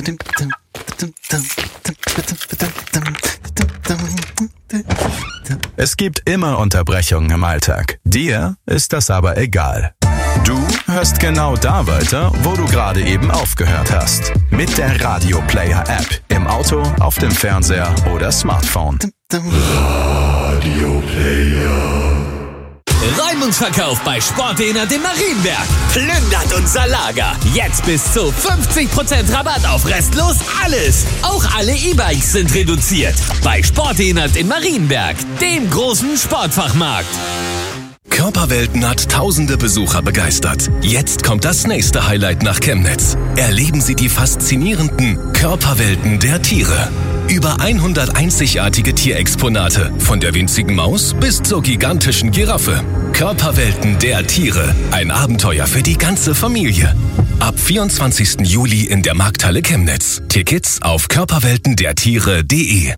Es gibt immer Unterbrechungen im Alltag. Dir ist das aber egal. Du hörst genau da weiter, wo du gerade eben aufgehört hast. Mit der Radio Player App. Im Auto, auf dem Fernseher oder Smartphone. Radio Player. Räumungsverkauf bei Sportdehner dem Marienberg. Plündert unser Lager. Jetzt bis zu 50% Rabatt auf restlos alles. Auch alle E-Bikes sind reduziert. Bei Sportdehner in Marienberg, dem großen Sportfachmarkt. Körperwelten hat tausende Besucher begeistert. Jetzt kommt das nächste Highlight nach Chemnitz. Erleben Sie die faszinierenden Körperwelten der Tiere. Über 100 einzigartige Tierexponate, von der winzigen Maus bis zur gigantischen Giraffe. Körperwelten der Tiere, ein Abenteuer für die ganze Familie. Ab 24. Juli in der Markthalle Chemnitz. Tickets auf körperweltendertiere.de.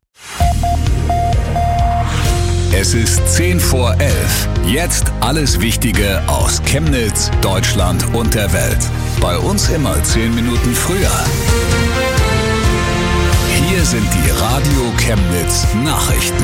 Es ist 10 vor 11. Jetzt alles Wichtige aus Chemnitz, Deutschland und der Welt. Bei uns immer 10 Minuten früher. Hier sind die Radio Chemnitz Nachrichten.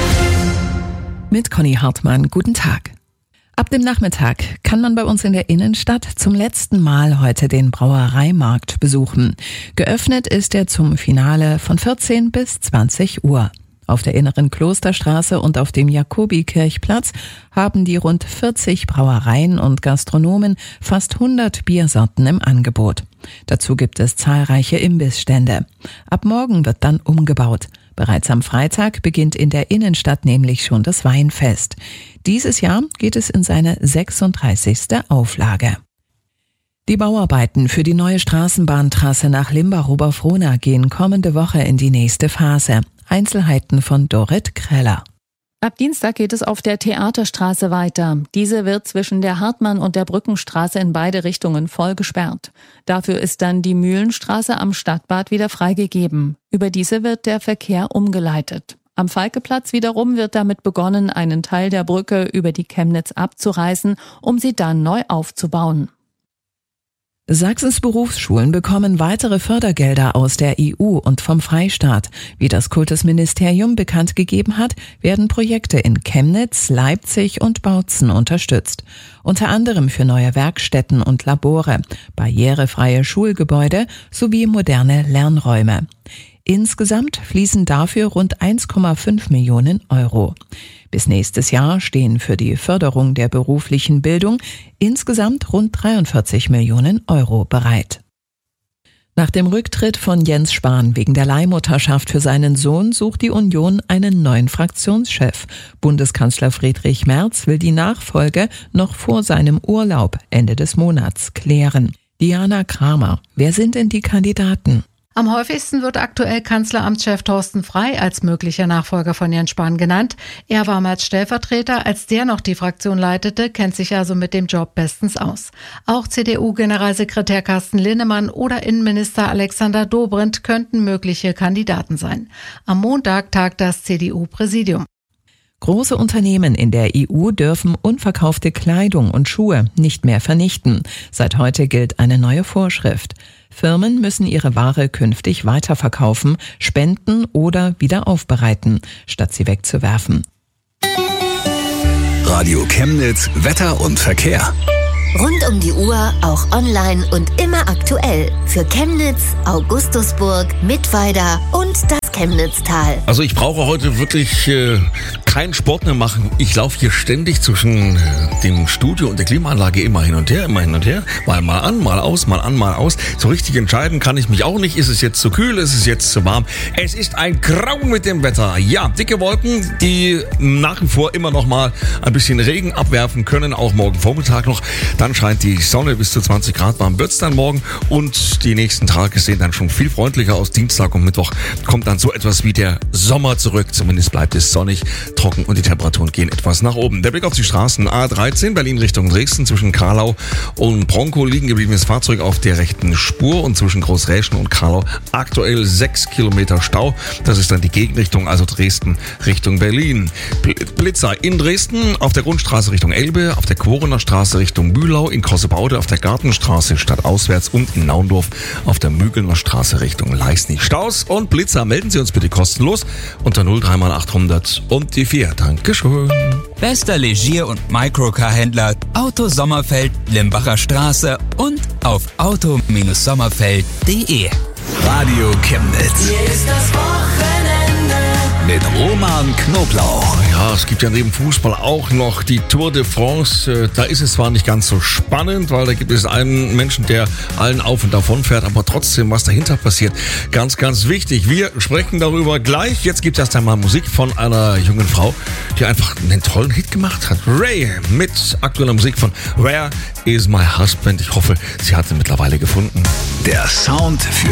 Mit Conny Hartmann, guten Tag. Ab dem Nachmittag kann man bei uns in der Innenstadt zum letzten Mal heute den Brauereimarkt besuchen. Geöffnet ist er zum Finale von 14 bis 20 Uhr. Auf der inneren Klosterstraße und auf dem Jakobikirchplatz haben die rund 40 Brauereien und Gastronomen fast 100 Biersorten im Angebot. Dazu gibt es zahlreiche Imbissstände. Ab morgen wird dann umgebaut. Bereits am Freitag beginnt in der Innenstadt nämlich schon das Weinfest. Dieses Jahr geht es in seine 36. Auflage. Die Bauarbeiten für die neue Straßenbahntrasse nach Limbach-Oberfrohna gehen kommende Woche in die nächste Phase. Einzelheiten von Dorit Kreller. Ab Dienstag geht es auf der Theaterstraße weiter. Diese wird zwischen der Hartmann- und der Brückenstraße in beide Richtungen voll gesperrt. Dafür ist dann die Mühlenstraße am Stadtbad wieder freigegeben. Über diese wird der Verkehr umgeleitet. Am Falkeplatz wiederum wird damit begonnen, einen Teil der Brücke über die Chemnitz abzureißen, um sie dann neu aufzubauen. Sachsens Berufsschulen bekommen weitere Fördergelder aus der EU und vom Freistaat. Wie das Kultusministerium bekannt gegeben hat, werden Projekte in Chemnitz, Leipzig und Bautzen unterstützt. Unter anderem für neue Werkstätten und Labore, barrierefreie Schulgebäude sowie moderne Lernräume. Insgesamt fließen dafür rund 1,5 Millionen Euro. Bis nächstes Jahr stehen für die Förderung der beruflichen Bildung insgesamt rund 43 Millionen Euro bereit. Nach dem Rücktritt von Jens Spahn wegen der Leihmutterschaft für seinen Sohn sucht die Union einen neuen Fraktionschef. Bundeskanzler Friedrich Merz will die Nachfolge noch vor seinem Urlaub Ende des Monats klären. Diana Kramer, wer sind denn die Kandidaten? Am häufigsten wird aktuell Kanzleramtschef Thorsten Frey als möglicher Nachfolger von Jens Spahn genannt. Er war mal als Stellvertreter, als der noch die Fraktion leitete, kennt sich also mit dem Job bestens aus. Auch CDU-Generalsekretär Carsten Linnemann oder Innenminister Alexander Dobrindt könnten mögliche Kandidaten sein. Am Montag tagt das CDU-Präsidium. Große Unternehmen in der EU dürfen unverkaufte Kleidung und Schuhe nicht mehr vernichten. Seit heute gilt eine neue Vorschrift. Firmen müssen ihre Ware künftig weiterverkaufen, spenden oder wieder aufbereiten, statt sie wegzuwerfen. Radio Chemnitz, Wetter und Verkehr. Rund um die Uhr, auch online und immer aktuell. Für Chemnitz, Augustusburg, Mittweida und das Chemnitztal. Also ich brauche heute wirklich keinen Sport mehr machen. Ich laufe hier ständig zwischen dem Studio und der Klimaanlage immer hin und her. Mal an, mal aus, mal an, mal aus. So richtig entscheiden kann ich mich auch nicht. Ist es jetzt zu kühl, ist es jetzt zu warm? Es ist ein Grauen mit dem Wetter. Ja, dicke Wolken, die nach wie vor immer noch mal ein bisschen Regen abwerfen können, auch morgen Vormittag noch. Dann scheint die Sonne, bis zu 20 Grad warm wird's dann morgen und die nächsten Tage sehen dann schon viel freundlicher aus. Dienstag und Mittwoch kommt dann dann so etwas wie der Sommer zurück. Zumindest bleibt es sonnig, trocken und die Temperaturen gehen etwas nach oben. Der Blick auf die Straßen. A13 Berlin Richtung Dresden zwischen Karlau und Bronkow liegen gebliebenes Fahrzeug auf der rechten Spur und zwischen Großräschen und Karlau aktuell 6 Kilometer Stau. Das ist dann die Gegenrichtung, also Dresden Richtung Berlin. Blitzer in Dresden auf der Grundstraße Richtung Elbe, auf der Quorener Straße Richtung Bühlau, in Kossebaude auf der Gartenstraße stadtauswärts und in Naundorf auf der Mügelner Straße Richtung Leisnig. Staus und Blitzer melden Sie uns bitte kostenlos unter 03800 und die 4. Dankeschön. Bester Legier- und Microcar-Händler Auto Sommerfeld, Limbacher Straße und auf auto-sommerfeld.de. Radio Chemnitz. Hier ist das Wochenende mit Roman Knoblauch. Ja, es gibt ja neben Fußball auch noch die Tour de France. Da ist es zwar nicht ganz so spannend, weil da gibt es einen Menschen, der allen auf und davon fährt, aber trotzdem, was dahinter passiert, ganz, ganz wichtig. Wir sprechen darüber gleich. Jetzt gibt es erst einmal Musik von einer jungen Frau, die einfach einen tollen Hit gemacht hat. Ray mit aktueller Musik von Where is My Husband. Ich hoffe, sie hat ihn mittlerweile gefunden. Der Sound für